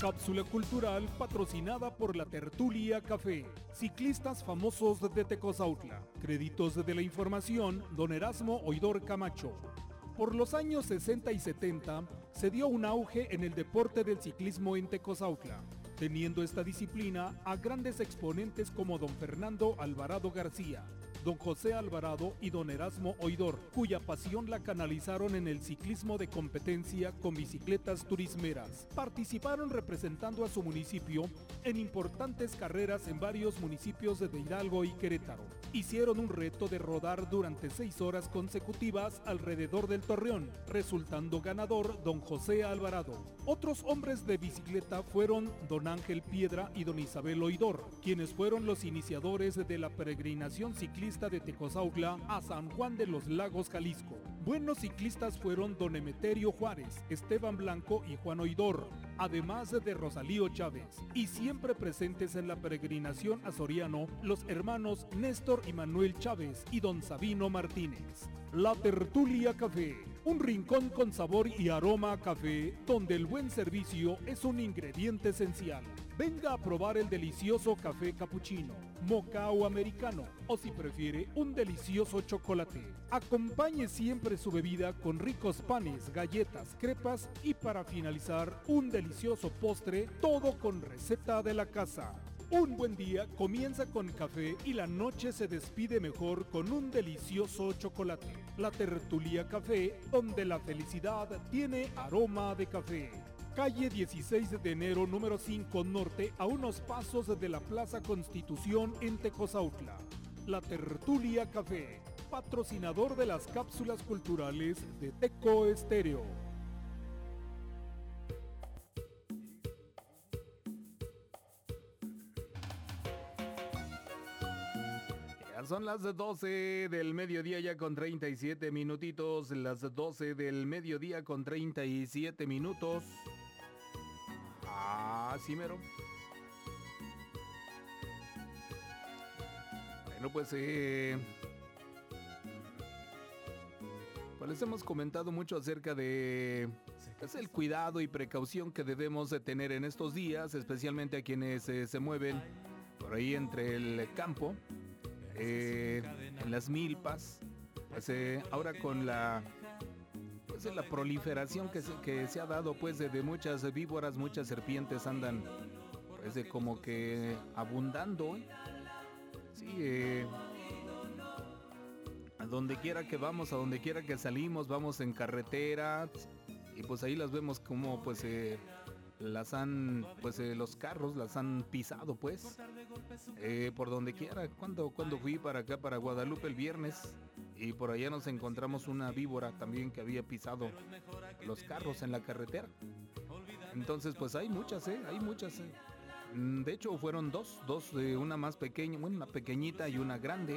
Cápsula cultural patrocinada por la Tertulia Café. Ciclistas famosos de Tecozautla. Créditos de la información, don Erasmo Oidor Camacho. Por los años 60 y 70 se dio un auge en el deporte del ciclismo en Tecozautla, teniendo esta disciplina a grandes exponentes como don Fernando Alvarado García, don José Alvarado y don Erasmo Oidor, cuya pasión la canalizaron en el ciclismo de competencia con bicicletas turismeras. Participaron representando a su municipio en importantes carreras en varios municipios de Hidalgo y Querétaro. Hicieron un reto de rodar durante 6 horas consecutivas alrededor del Torreón, resultando ganador don José Alvarado. Otros hombres de bicicleta fueron don Ángel Piedra y don Isabel Oidor, quienes fueron los iniciadores de la peregrinación ciclista de Tecozautla a San Juan de los Lagos, Jalisco. Buenos ciclistas fueron don Emeterio Juárez, Esteban Blanco y Juan Oidor, además de Rosalío Chávez, y siempre presentes en la peregrinación a Soriano, los hermanos Néstor y Manuel Chávez y don Sabino Martínez. La Tertulia Café, un rincón con sabor y aroma a café, donde el buen servicio es un ingrediente esencial. Venga a probar el delicioso café capuchino, moca o americano, o si prefiere, un delicioso chocolate. Acompañe siempre su bebida con ricos panes, galletas, crepas y para finalizar, un delicioso postre, todo con receta de la casa. Un buen día comienza con café y la noche se despide mejor con un delicioso chocolate. La Tertulia Café, donde la felicidad tiene aroma de café. Calle 16 de enero, número 5 Norte, a unos pasos de la Plaza Constitución en Tecozautla. La Tertulia Café, patrocinador de las cápsulas culturales de Teco Estéreo. Ya son las 12 del mediodía ya con 37 minutitos, las 12 del mediodía con 37 minutos. Sí, mero. Bueno, pues les hemos comentado mucho acerca de el cuidado y precaución que debemos de tener en estos días, especialmente a quienes se mueven por ahí entre el campo, en las milpas. Pues ahora con la proliferación que se ha dado pues de muchas víboras, muchas serpientes andan pues como que abundando. Sí, a donde quiera que vamos, a donde quiera que salimos, vamos en carretera y pues ahí las vemos como pues las han, pues los carros las han pisado pues por donde quiera. Cuando fui para acá, para Guadalupe el viernes, y por allá nos encontramos una víbora también que había pisado los carros en la carretera. Entonces pues hay muchas, hay muchas. De hecho fueron dos, una más pequeña, una pequeñita y una grande.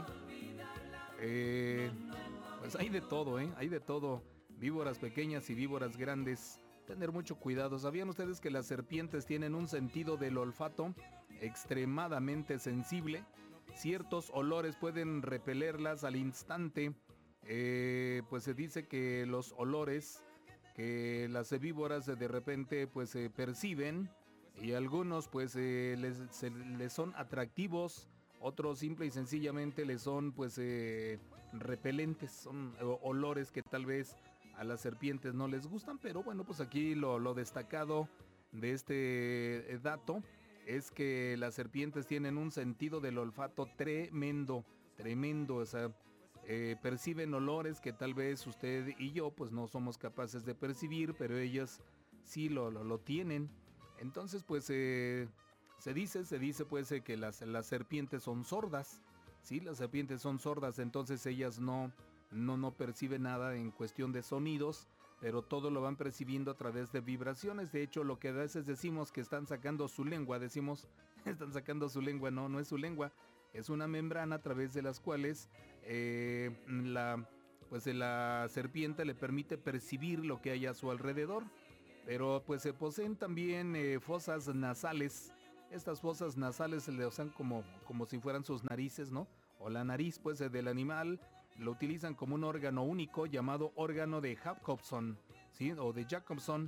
Pues hay de todo, hay de todo. Víboras pequeñas y víboras grandes. Tener mucho cuidado. ¿Sabían ustedes que las serpientes tienen un sentido del olfato extremadamente sensible? Ciertos olores pueden repelerlas al instante. Pues se dice que los olores que las víboras de repente pues perciben, y algunos pues les son atractivos, otros simple y sencillamente les son pues repelentes, son olores que tal vez a las serpientes no les gustan, pero bueno, pues aquí lo destacado de este dato es que las serpientes tienen un sentido del olfato tremendo, o sea, perciben olores que tal vez usted y yo pues no somos capaces de percibir, pero ellas sí lo tienen. Entonces pues se dice pues que las serpientes son sordas, ¿sí? Las serpientes son sordas, entonces ellas no perciben nada en cuestión de sonidos, pero todo lo van percibiendo a través de vibraciones. De hecho, lo que a veces decimos que están sacando su lengua, están sacando su lengua, no es su lengua, es una membrana a través de las cuales la serpiente le permite percibir lo que hay a su alrededor. Pero pues se poseen también fosas nasales. Estas fosas nasales se le usan como si fueran sus narices, ¿no? O la nariz pues del animal. Lo utilizan como un órgano único llamado órgano de Jacobson, ¿sí? O de Jacobson.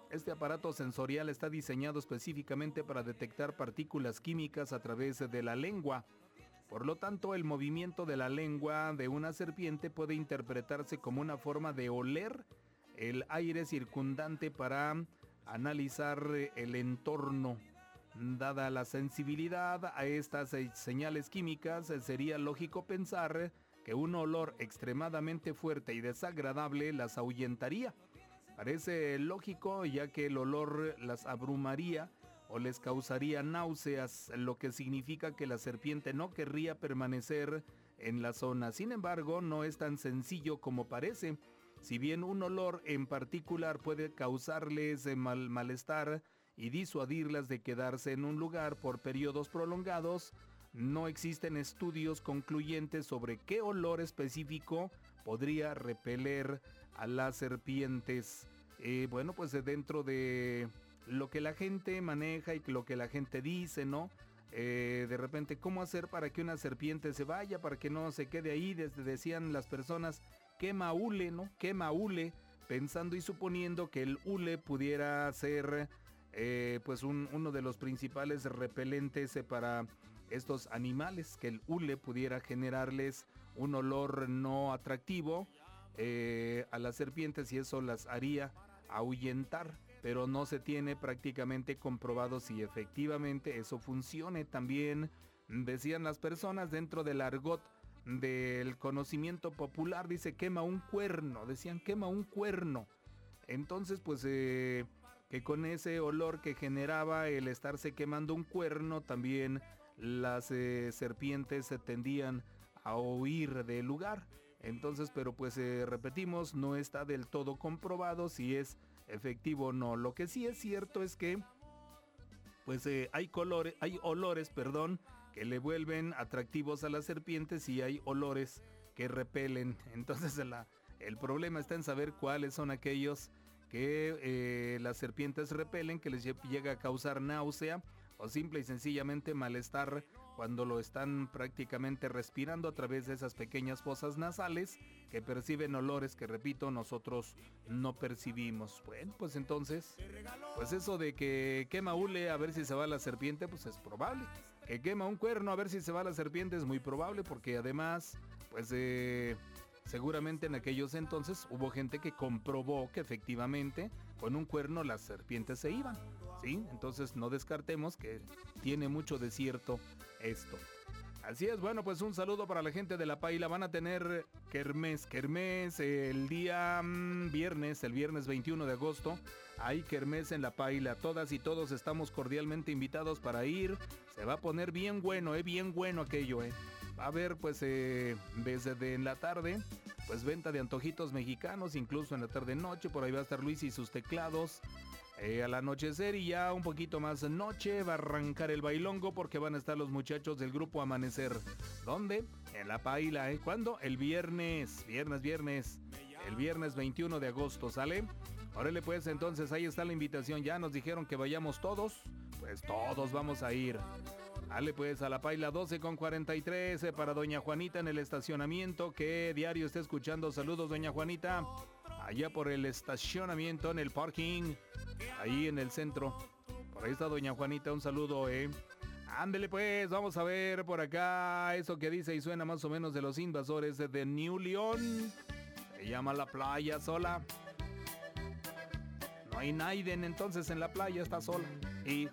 Este aparato sensorial está diseñado específicamente para detectar partículas químicas a través de la lengua. Por lo tanto, el movimiento de la lengua de una serpiente puede interpretarse como una forma de oler el aire circundante para analizar el entorno. Dada la sensibilidad a estas señales químicas, sería lógico pensar que un olor extremadamente fuerte y desagradable las ahuyentaría. Parece lógico, ya que el olor las abrumaría o les causaría náuseas, lo que significa que la serpiente no querría permanecer en la zona. Sin embargo, no es tan sencillo como parece. Si bien un olor en particular puede causarles malestar y disuadirlas de quedarse en un lugar por periodos prolongados, no existen estudios concluyentes sobre qué olor específico podría repeler a las serpientes. Bueno, pues dentro de lo que la gente maneja y lo que la gente dice, ¿no? De repente, ¿cómo hacer para que una serpiente se vaya, para que no se quede ahí? Decían las personas, quema hule, ¿no? Quema hule, pensando y suponiendo que el hule pudiera ser pues uno de los principales repelentes para estos animales, que el hule pudiera generarles un olor no atractivo a las serpientes y eso las haría ahuyentar. Pero no se tiene prácticamente comprobado si efectivamente eso funcione. También decían las personas dentro del argot del conocimiento popular, dice quema un cuerno, decían quema un cuerno. Entonces pues que con ese olor que generaba el estarse quemando un cuerno, también las serpientes se tendían a huir del lugar. Entonces, pero pues repetimos, no está del todo comprobado si es efectivo o no. Lo que sí es cierto es que pues hay olores, que le vuelven atractivos a las serpientes y hay olores que repelen. Entonces el problema está en saber cuáles son aquellos que las serpientes repelen, que les llega a causar náusea o simple y sencillamente malestar cuando lo están prácticamente respirando a través de esas pequeñas fosas nasales que perciben olores que, repito, nosotros no percibimos. Bueno, pues entonces, pues eso de que quema hule a ver si se va la serpiente, pues es probable. Que quema un cuerno a ver si se va la serpiente es muy probable, porque además, pues seguramente en aquellos entonces hubo gente que comprobó que efectivamente con un cuerno las serpientes se iban, ¿sí? Entonces no descartemos que tiene mucho de cierto esto. Así es, bueno, pues un saludo para la gente de La Paila. Van a tener kermés el día viernes, el viernes 21 de agosto. Hay kermés en La Paila. Todas y todos estamos cordialmente invitados para ir. Se va a poner bien bueno aquello, Va a haber pues desde en la tarde, pues venta de antojitos mexicanos, incluso en la tarde-noche. Por ahí va a estar Luis y sus teclados. Al anochecer y ya un poquito más noche va a arrancar el bailongo porque van a estar los muchachos del grupo Amanecer. ¿Dónde? En La Paila, ¿Cuándo? El viernes. El viernes 21 de agosto, ¿sale? Órale pues, entonces ahí está la invitación. Ya nos dijeron que vayamos todos. Pues todos vamos a ir. Dale pues a La Paila 12:43 para doña Juanita en el estacionamiento que diario está escuchando. Saludos, doña Juanita. Allá por el estacionamiento, en el parking, ahí en el centro. Por ahí está doña Juanita, un saludo, Ándele pues, vamos a ver por acá eso que dice y suena más o menos de los Invasores de New León. Se llama La Playa Sola. No hay Naiden entonces en la playa, está sola. Y